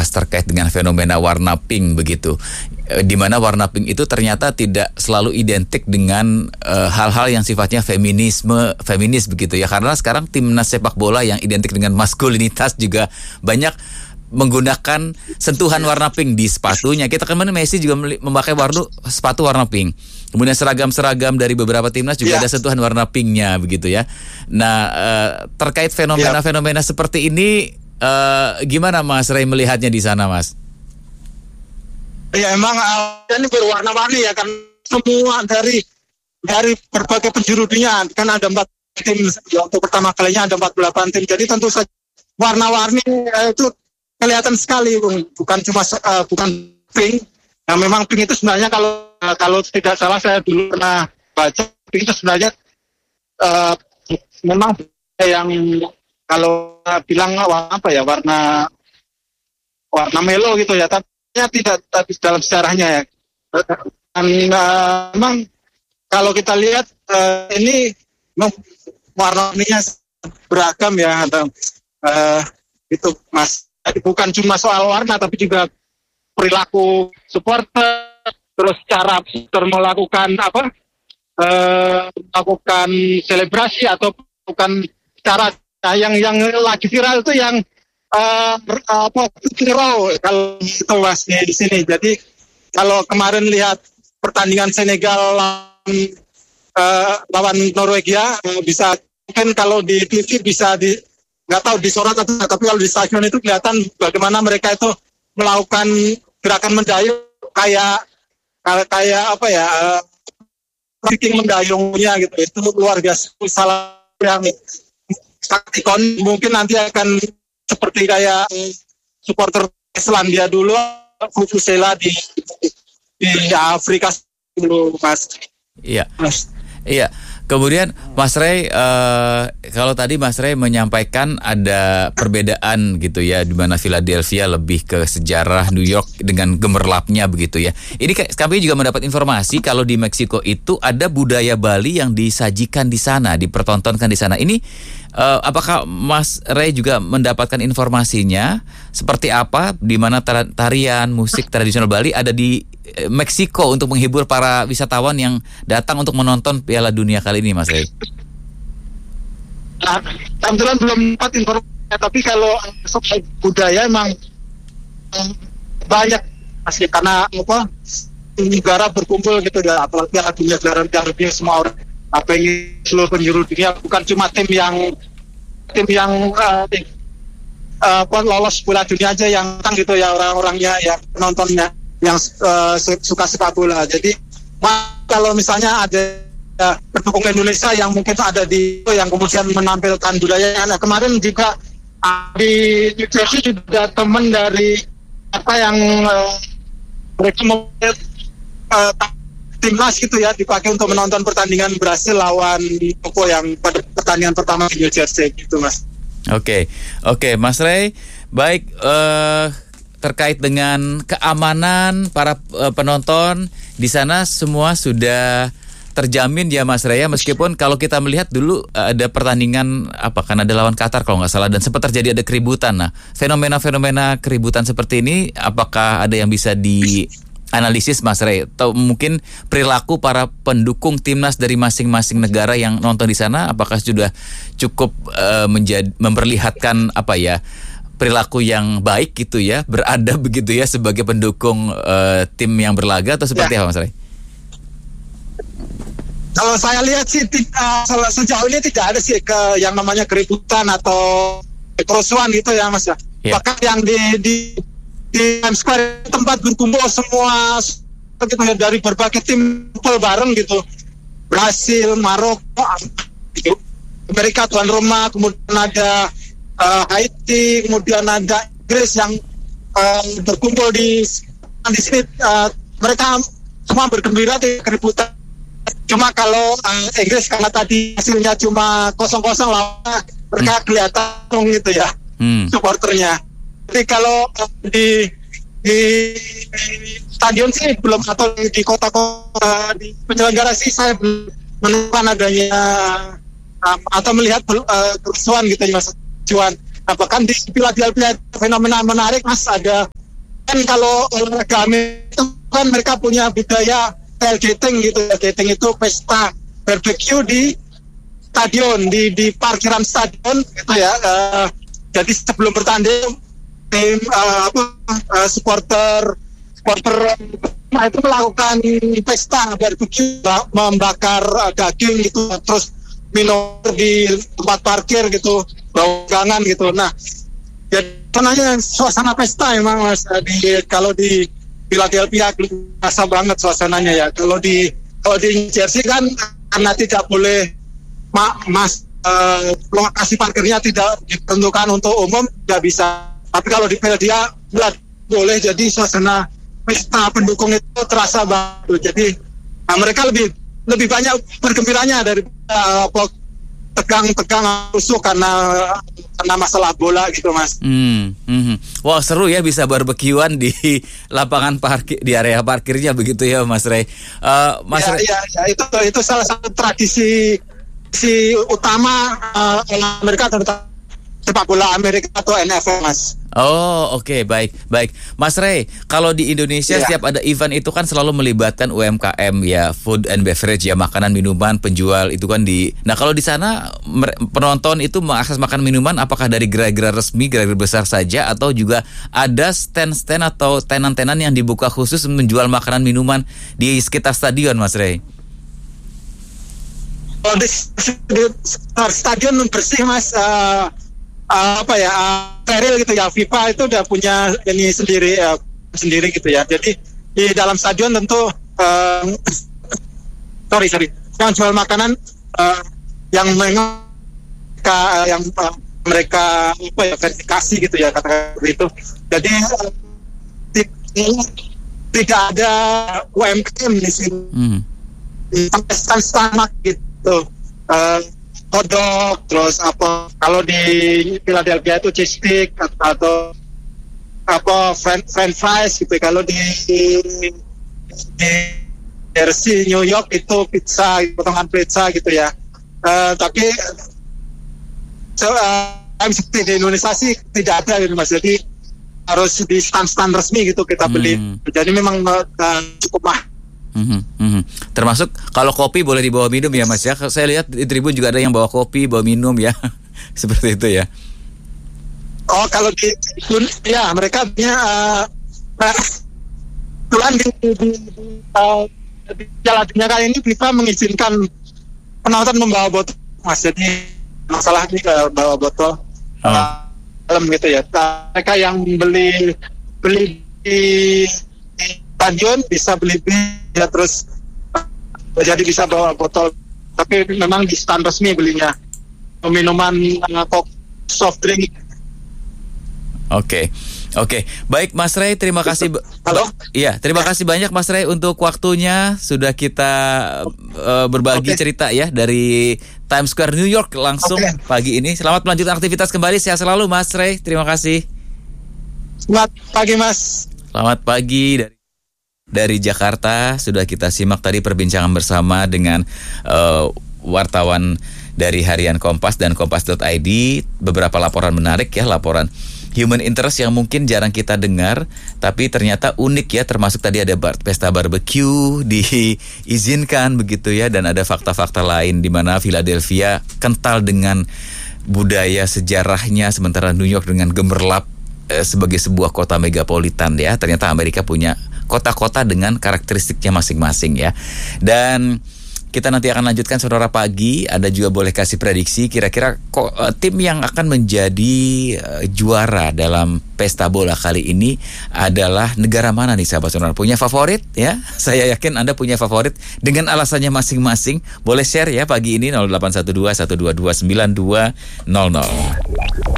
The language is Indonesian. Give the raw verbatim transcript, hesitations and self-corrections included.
membahas terkait dengan fenomena warna pink begitu. Di mana warna pink itu ternyata tidak selalu identik dengan uh, hal-hal yang sifatnya feminisme, feminis begitu ya. Karena sekarang timnas sepak bola yang identik dengan maskulinitas juga banyak menggunakan sentuhan warna pink di sepatunya. Kita kemarin Messi juga memakai warna sepatu warna pink. Kemudian seragam-seragam dari beberapa timnas juga ya. Ada sentuhan warna pinknya begitu ya. Nah uh, terkait fenomena-fenomena seperti ini, uh, gimana Mas Ray melihatnya di sana, Mas? Ya emang uh, ini berwarna-warni ya kan, semua dari dari berbagai penjuru dunia kan ada empat tim ya, untuk pertama kalinya ada empat puluh delapan tim, jadi tentu saja warna-warni uh, itu kelihatan sekali, bukan cuma uh, bukan pink. Nah memang pink itu sebenarnya kalau uh, kalau tidak salah saya dulu pernah baca, pink itu sebenarnya uh, memang yang kalau uh, bilang warna apa ya warna warna melo gitu ya, tapi tidak tapi dalam sejarahnya ya. Dan uh, memang kalau kita lihat uh, ini warnanya beragam ya, atau uh, itu Mas. Jadi bukan cuma soal warna tapi juga perilaku supporter, terus cara supporter melakukan apa? Uh, melakukan selebrasi atau bukan cara nah, yang yang lagi viral itu yang Uh, apa viral kalau itu Mas di sini. Jadi kalau kemarin lihat pertandingan Senegal lawan, uh, lawan Norwegia uh, bisa mungkin kalau di T V bisa di nggak tahu disorot atau tapi kalau di stadion itu kelihatan bagaimana mereka itu melakukan gerakan mendayung kayak kayak apa ya uh, viking mendayungnya gitu, itu luar biasa, salah yang ikon mungkin nanti akan seperti kayak supporter Islandia dulu, Vuvuzela di di Afrika dulu, Mas. Iya. Mas. Iya. Kemudian Mas Ray, uh, kalau tadi Mas Ray menyampaikan ada perbedaan gitu ya, di mana Philadelphia lebih ke sejarah, New York dengan gemerlapnya begitu ya. Ini kami juga mendapat informasi kalau di Meksiko itu ada budaya Bali yang disajikan di sana, dipertontonkan di sana. Ini uh, apakah Mas Ray juga mendapatkan informasinya seperti apa, di mana tarian musik tradisional Bali ada di Meksiko untuk menghibur para wisatawan yang datang untuk menonton Piala Dunia kali ini, Mas Ray? Nah, kebetulan belum dapat informasi, tapi kalau soal budaya emang banyak masih karena apa negara berkumpul gitu ya, apalagi Piala Dunia, gelaran Piala Dunia semua orang apa ini seluruh penjuru dunia, bukan cuma tim yang tim yang uh, tim, uh, lolos Piala Dunia aja yang datang gitu ya, orang-orangnya ya penontonnya yang uh, suka sepak bola. Jadi kalau misalnya ada ya, pendukung Indonesia yang mungkin ada di yang kemudian menampilkan budayanya. Nah, kemarin juga uh, di New Jersey juga teman dari apa yang uh, mereka mau uh, timnas gitu ya dipakai untuk menonton pertandingan Brasil lawan Toko yang pada pertandingan pertama di New Jersey gitu, Mas. Oke, okay. oke, okay, Mas Ray, baik. Uh... Terkait dengan keamanan para uh, penonton di sana semua sudah terjamin ya Mas Raya, meskipun kalau kita melihat dulu uh, ada pertandingan apa kan ada lawan Qatar kalau nggak salah dan sempat terjadi ada keributan. Nah, fenomena-fenomena keributan seperti ini apakah ada yang bisa dianalisis Mas Ray, atau mungkin perilaku para pendukung timnas dari masing-masing negara yang nonton di sana apakah sudah cukup uh, menjadi memperlihatkan apa ya perilaku yang baik gitu ya, beradab begitu ya sebagai pendukung uh, tim yang berlaga, atau seperti ya. Apa Mas Ray? Kalau saya lihat sih uh, sejauh ini tidak ada sih ke yang namanya keributan atau kerusuhan gitu ya Mas ya. Ya. Bahkan yang di di di Times Square tempat berkumpul semua gitu ya, dari berbagai tim kumpul bareng gitu. Brasil, Maroko, gitu. Amerika tuan rumah, kemudian ada Uh, Haiti, kemudian ada Inggris yang uh, berkumpul di di sini, uh, mereka semua bergembira di keributan. Cuma kalau uh, Inggris karena tadi hasilnya cuma kosong-kosong lah, mereka hmm. kelihatan gitu ya hmm. supporternya. Jadi kalau uh, di, di di stadion sih belum, atau di kota-kota di penyelenggara sih saya belum menemukan adanya uh, atau melihat uh, kerusuhan gitu ya Mas Cuan. Nah, bahkan di Philadelphia fenomena menarik Mas, ada kan kalau olahraga itu kan mereka punya budaya tailgating gitu. Tailgating itu pesta barbecue di stadion, di di parkiran stadion gitu ya. Uh, jadi sebelum bertanding tim uh, apa uh, supporter supporter nah, itu melakukan pesta barbecue, membakar uh, daging gitu, terus minum di tempat parkir gitu, bawa gangan gitu. Nah, jadi sebenarnya suasana pesta emang Mas di kalau di Philadelphia terasa banget suasananya ya. Kalau di kalau di Jersey kan karena tidak boleh ma, mas uh, lokasi parkirnya tidak ditentukan untuk umum, tidak bisa. Tapi kalau di Philadelphia boleh, jadi suasana pesta pendukung itu terasa banget. Jadi nah, mereka lebih lebih banyak bergembiranya dari uh, tegang-tegang rusuh karena karena masalah bola gitu Mas. Hmm, hmm. Wah, seru ya bisa barbekyuan di lapangan parkir, di area parkirnya begitu ya Mas Ray. Uh, Mas ya, Ray. ya, ya itu itu salah satu tradisi si utama uh, Amerika tentang sepak bola Amerika atau N F L Mas. Oh, oke, okay, baik, baik. Mas Ray, kalau di Indonesia ya. setiap ada event itu kan selalu melibatkan U M K M ya, food and beverage ya, makanan, minuman, penjual itu kan di. Nah, kalau di sana penonton itu mengakses makan minuman apakah dari gerai-gerai resmi, gerai-gerai besar saja atau juga ada stand-stand atau tenan-tenan yang dibuka khusus menjual makanan minuman di sekitar stadion, Mas Ray? Oh, di, di stadion bersih Mas. Uh, Uh, apa ya uh, steril gitu ya. FIFA itu udah punya ini sendiri uh, sendiri gitu ya. Jadi di dalam stadion tentu uh, sorry sorry yang jual makanan uh, yang mereka uh, yang uh, mereka apa ya verifikasi gitu ya kata itu. Jadi uh, tidak ada U M K M di sini. Hmm. Sampai standar gitu. Uh, Hotdog, terus apa kalau di Philadelphia itu cheese stick atau, atau apa french, french fries gitu. Kalau di di Jersey, New York itu pizza, potongan pizza gitu ya. Uh, tapi so, uh, seperti di Indonesia sih tidak ada gitu Mas. Jadi harus di stand-stand resmi gitu kita beli. Hmm. Jadi memang uh, cukup mahal. Mm-hmm, mm-hmm. Termasuk kalau kopi boleh dibawa minum ya Mas ya. Saya lihat di tribun juga ada yang bawa kopi, bawa minum ya. Seperti itu ya. Oh, kalau di ya mereka punya uh, tuan di di, di, uh, di Piala Dunia kali ini FIFA mengizinkan penonton membawa botol Mas. Jadi masalah ini uh, bawa botol oh. uh, dalam gitu ya. Mereka yang beli beli di stadion bisa beli ya, terus jadi bisa bawa botol, tapi memang di stand resmi belinya minuman uh, soft drink. Oke, okay. oke, okay. Baik Mas Ray, terima kasih. Halo. Iya, terima kasih banyak Mas Ray untuk waktunya. Sudah kita uh, berbagi okay. cerita ya dari Times Square New York langsung okay. pagi ini. Selamat melanjutkan aktivitas kembali. Sehat selalu Mas Ray. Terima kasih. Selamat pagi Mas. Selamat pagi dari Dari Jakarta. Sudah kita simak tadi perbincangan bersama dengan uh, wartawan dari Harian Kompas dan kompas dot i d. Beberapa laporan menarik ya, laporan human interest yang mungkin jarang kita dengar, tapi ternyata unik ya. Termasuk tadi ada bar, pesta barbecue diizinkan begitu ya, dan ada fakta-fakta lain di mana Philadelphia kental dengan budaya sejarahnya, sementara New York dengan gemerlap eh, sebagai sebuah kota megapolitan ya. Ternyata Amerika punya kota-kota dengan karakteristiknya masing-masing ya. Dan kita nanti akan lanjutkan Saudara Pagi. Ada juga boleh kasih prediksi kira-kira kok uh, tim yang akan menjadi uh, juara dalam pesta bola kali ini adalah negara mana nih sahabat Saudara? Punya favorit ya? Saya yakin Anda punya favorit dengan alasannya masing-masing. Boleh share ya pagi ini nol delapan satu dua satu dua dua sembilan dua nol nol.